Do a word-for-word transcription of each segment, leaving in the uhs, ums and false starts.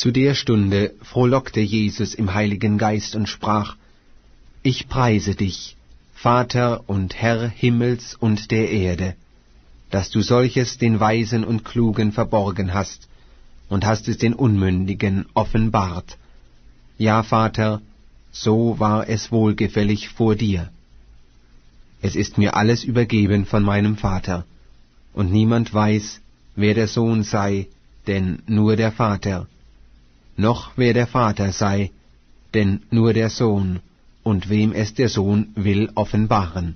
Zu der Stunde frohlockte Jesus im Heiligen Geist und sprach: Ich preise dich, Vater und Herr Himmels und der Erde, dass du solches den Weisen und Klugen verborgen hast und hast es den Unmündigen offenbart. Ja, Vater, so war es wohlgefällig vor dir. Es ist mir alles übergeben von meinem Vater, und niemand weiß, wer der Sohn sei, denn nur der Vater, noch wer der Vater sei, denn nur der Sohn, und wem es der Sohn will offenbaren.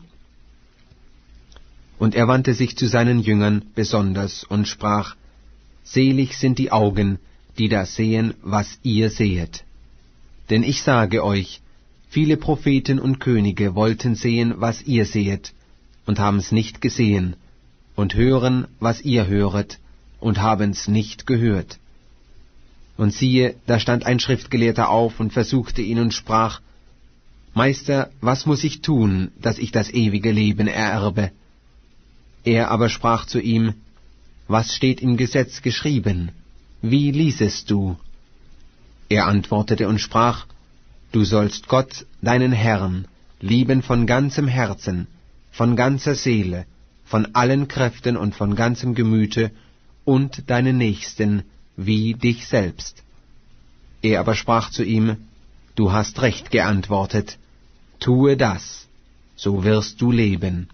Und er wandte sich zu seinen Jüngern besonders und sprach: Selig sind die Augen, die da sehen, was ihr sehet. Denn ich sage euch, viele Propheten und Könige wollten sehen, was ihr sehet, und haben's nicht gesehen, und hören, was ihr höret, und haben's nicht gehört. Und siehe, da stand ein Schriftgelehrter auf und versuchte ihn und sprach: Meister, was muß ich tun, dass ich das ewige Leben ererbe? Er aber sprach zu ihm: Was steht im Gesetz geschrieben? Wie liesest du? Er antwortete und sprach: Du sollst Gott, deinen Herrn, lieben von ganzem Herzen, von ganzer Seele, von allen Kräften und von ganzem Gemüte, und deinen Nächsten wie dich selbst. Er aber sprach zu ihm: Du hast recht geantwortet, tue das, so wirst du leben.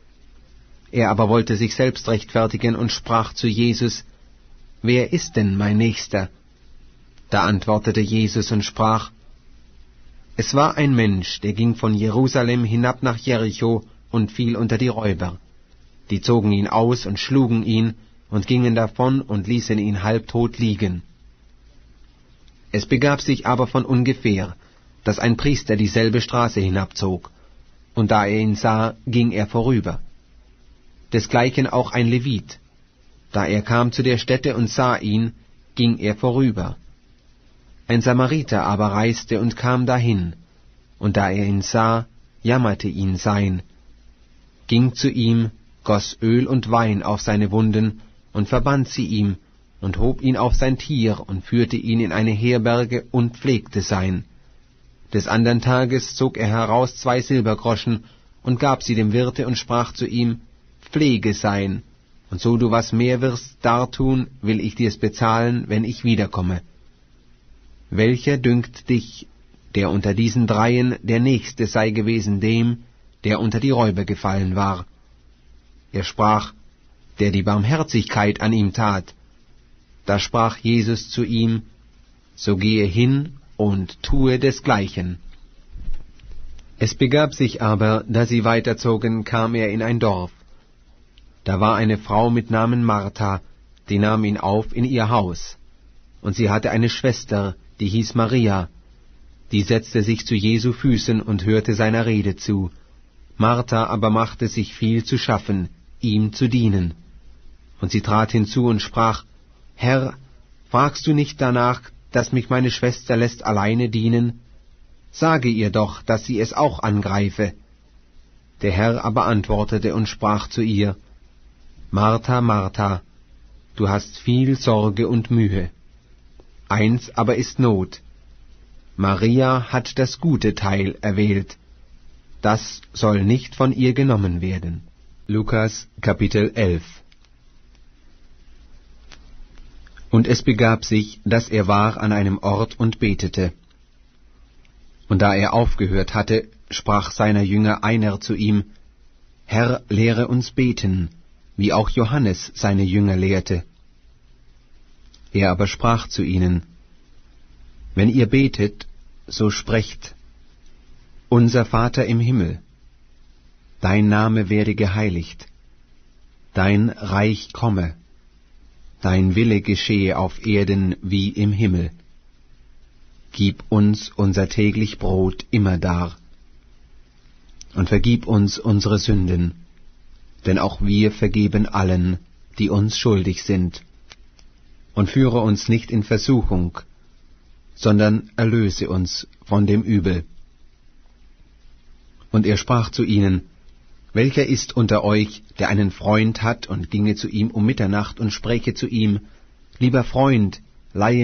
Er aber wollte sich selbst rechtfertigen und sprach zu Jesus: Wer ist denn mein Nächster? Da antwortete Jesus und sprach: Es war ein Mensch, der ging von Jerusalem hinab nach Jericho und fiel unter die Räuber. Die zogen ihn aus und schlugen ihn und gingen davon und ließen ihn halbtot liegen. Es begab sich aber von ungefähr, dass ein Priester dieselbe Straße hinabzog, und da er ihn sah, ging er vorüber. Desgleichen auch ein Levit. Da er kam zu der Stätte und sah ihn, ging er vorüber. Ein Samariter aber reiste und kam dahin, und da er ihn sah, jammerte ihn sein, ging zu ihm, goss Öl und Wein auf seine Wunden und verband sie ihm und hob ihn auf sein Tier und führte ihn in eine Herberge und pflegte sein. Des andern Tages zog er heraus zwei Silbergroschen und gab sie dem Wirte und sprach zu ihm: Pflege sein, und so du was mehr wirst dartun, will ich dir's bezahlen, wenn ich wiederkomme. Welcher dünkt dich, der unter diesen dreien der Nächste sei gewesen dem, der unter die Räuber gefallen war? Er sprach: Der die Barmherzigkeit an ihm tat. Da sprach Jesus zu ihm: So gehe hin und tue desgleichen. Es begab sich aber, da sie weiterzogen, kam er in ein Dorf. Da war eine Frau mit Namen Martha, die nahm ihn auf in ihr Haus. Und sie hatte eine Schwester, die hieß Maria, die setzte sich zu Jesu Füßen und hörte seiner Rede zu. Martha aber machte sich viel zu schaffen, ihm zu dienen. Und sie trat hinzu und sprach: Herr, fragst du nicht danach, dass mich meine Schwester lässt alleine dienen? Sage ihr doch, dass sie es auch angreife. Der Herr aber antwortete und sprach zu ihr: Martha, Martha, du hast viel Sorge und Mühe. Eins aber ist Not. Maria hat das gute Teil erwählt. Das soll nicht von ihr genommen werden. Lukas Kapitel elf. Und es begab sich, dass er war an einem Ort und betete. Und da er aufgehört hatte, sprach seiner Jünger einer zu ihm: Herr, lehre uns beten, wie auch Johannes seine Jünger lehrte. Er aber sprach zu ihnen: Wenn ihr betet, so sprecht: Unser Vater im Himmel, dein Name werde geheiligt, dein Reich komme, dein Wille geschehe auf Erden wie im Himmel. Gib uns unser täglich Brot immerdar, und vergib uns unsere Sünden, denn auch wir vergeben allen, die uns schuldig sind. Und führe uns nicht in Versuchung, sondern erlöse uns von dem Übel. Und er sprach zu ihnen: Welcher ist unter euch, der einen Freund hat und ginge zu ihm um Mitternacht und spräche zu ihm: Lieber Freund, leihe